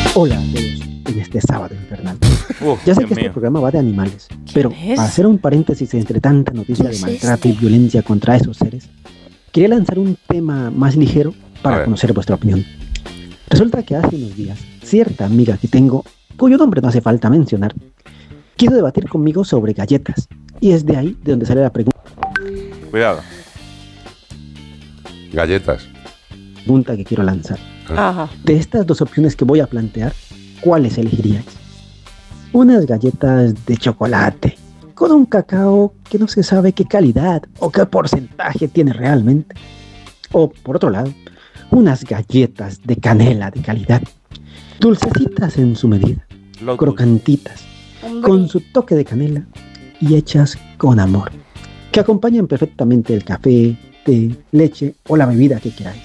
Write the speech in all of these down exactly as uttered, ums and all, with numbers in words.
Hola a todos en este sábado infernal. Uf, Ya sé Dios que este mío. programa va de animales, pero es? para hacer un paréntesis entre tanta noticia ¿Qué de es maltrato este? y violencia contra esos seres, quería lanzar un tema más ligero A para ver. conocer vuestra opinión. Resulta que hace unos días, cierta amiga que tengo, cuyo nombre no hace falta mencionar, quiso debatir conmigo sobre galletas, y es de ahí de donde sale la Cuidado. Galletas. pregunta que quiero lanzar. Ajá. De estas dos opciones que voy a plantear, ¿cuáles elegiríais? Unas galletas de chocolate, con un cacao que no se sabe qué calidad o qué porcentaje tiene realmente. O, por otro lado, unas galletas de canela de calidad, dulcecitas en su medida, Lotus. crocantitas, con su toque de canela y hechas con amor, que acompañan perfectamente el café, té, leche o la bebida que queráis.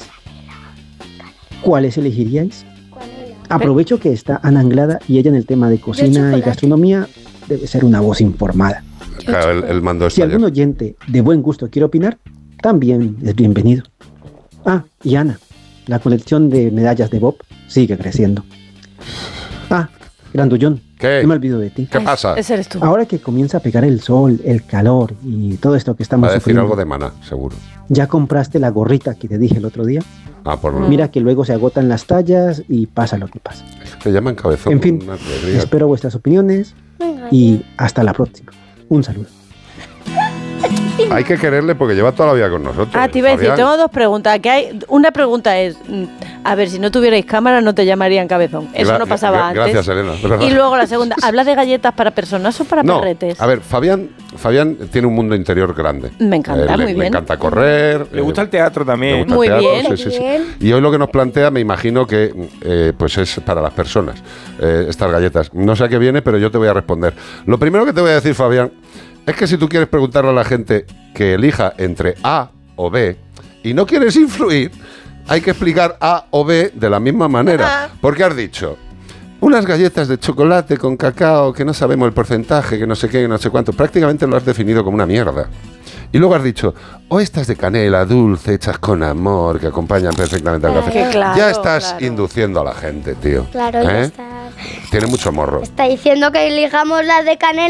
¿Cuáles elegiríais? Aprovecho que está Ana Anglada y ella en el tema de cocina y chocolate. gastronomía debe ser una voz informada. Claro, él, él mandó Si esto algún ayer. oyente de buen gusto quiere opinar, también es bienvenido. Ah, y Ana, la colección de medallas de Bob sigue creciendo. Ah, Grandullón, ¿Qué? no me olvido de ti. ¿Qué pasa? Ese eres tú. Ahora que comienza a pegar el sol, el calor y todo esto que Va estamos a decir sufriendo, algo de Maná, seguro. ¿ya compraste la gorrita que te dije el otro día? Ah, por Mm. Mira que luego se agotan las tallas y pasa lo que pasa. Se llaman cabezón. En fin, una alegría. espero vuestras opiniones y hasta la próxima. Un saludo. Hay que quererle porque lleva toda la vida con nosotros. Ah, te iba a decir, Fabián. tengo dos preguntas. Que hay, una pregunta es, mm, a ver, si no tuvierais cámara no te llamarían cabezón. Eso Gra- no pasaba gra- antes. Gracias, Elena. es verdad. Y luego la segunda, ¿habla de galletas para personas o para No, perretes? a ver, Fabián, Fabián tiene un mundo interior grande. Me encanta, Eh, le, muy le bien. encanta correr. Le eh, gusta el teatro le también. gusta el Muy teatro, bien. sí, sí, sí. Y hoy lo que nos plantea, me imagino que eh, pues es para las personas, eh, estas galletas. No sé a qué viene, pero yo te voy a responder. Lo primero que te voy a decir, Fabián, es que si tú quieres preguntarle a la gente que elija entre A o B y no quieres influir, hay que explicar A o B de la misma manera. Porque has dicho, unas galletas de chocolate con cacao que no sabemos el porcentaje, que no sé qué, que no sé cuánto. Prácticamente lo has definido como una mierda. Y luego has dicho, o estas de canela dulce, hechas con amor, que acompañan perfectamente al Ah, café. que claro, ya estás claro. induciendo a la gente, tío. Claro, ya ¿Eh? está. Tiene mucho morro. Está diciendo que elijamos las de canela.